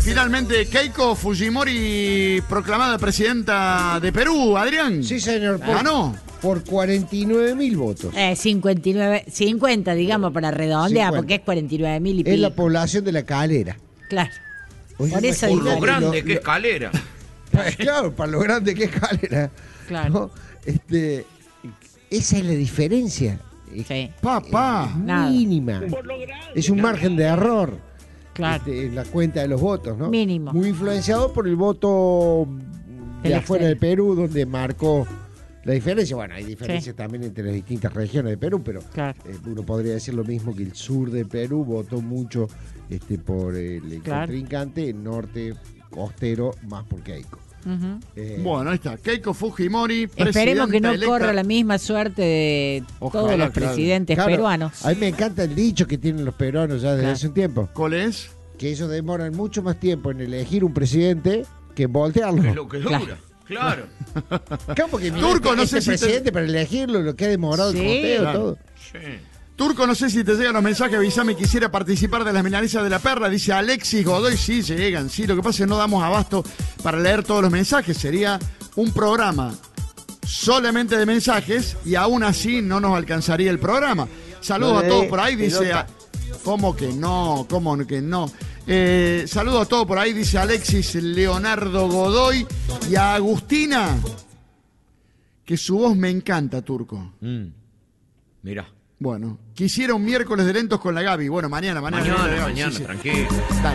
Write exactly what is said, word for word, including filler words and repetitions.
finalmente Keiko Fujimori proclamada presidenta de Perú, Adrián. Sí, señor. Por, Ganó. Por cuarenta y nueve mil votos. Eh, cincuenta y nueve, cincuenta, digamos, para redondear, cincuenta. porque es cuarenta y nueve mil y pico. Es la población de La Calera. Claro. Oye, Por eso Por digo. lo grande lo- que es lo- Calera. Claro, para lo grande que es Calera. Claro. ¿No? Este, esa es la diferencia. Es Sí, Papá. Nada. mínima. Es un margen de error. claro. Este, en la cuenta de los votos, ¿no? Mínimo. Muy influenciado por el voto de Del afuera de exterior. Perú, donde marcó la diferencia. Bueno, hay diferencias Sí. también entre las distintas regiones de Perú, pero Claro. eh, uno podría decir lo mismo que el sur de Perú votó mucho este, por el, el Claro. contrincante, el norte costero más por Keiko. Ujú. Eh, Bueno, ahí está. Keiko Fujimori, Esperemos que no presidenta corra electa. la misma suerte de Ojalá, todos los claro. presidentes claro, peruanos. A mí me encanta el dicho que tienen los peruanos ya desde Claro. hace un tiempo, ¿Cuál es? que ellos demoran mucho más tiempo en elegir un presidente que en voltearlo. Es lo que dura. Claro. Claro, porque mirá, Turco, este, no sé este si te- presidente para elegirlo, lo que ha demorado Sí, el conteo, claro. todo. Sí. Turco, no sé si te llegan los mensajes, avísame, quisiera participar de las milanesas de la perra, dice Alexis Godoy, sí, llegan, sí, lo que pasa es que no damos abasto para leer todos los mensajes, sería un programa solamente de mensajes y aún así no nos alcanzaría el programa. Saludos No a le todos dé por ahí, dice, pelota. ¿cómo que no? ¿Cómo que no? Eh, saludos a todos por ahí, dice Alexis Leonardo Godoy y a Agustina, que su voz me encanta, Turco. Mm. Mirá. Bueno, quisiera un miércoles de lentos con la Gaby. Bueno, mañana, mañana. Mañana, Sí, mañana, sí. tranquilo. Dale.